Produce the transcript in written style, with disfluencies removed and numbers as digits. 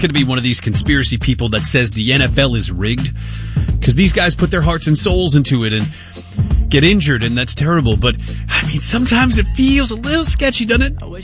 going to be one of these conspiracy people that says the NFL is rigged, because these guys put their hearts and souls into it and get injured, and that's terrible. But, I mean, sometimes it feels a little sketchy, doesn't it?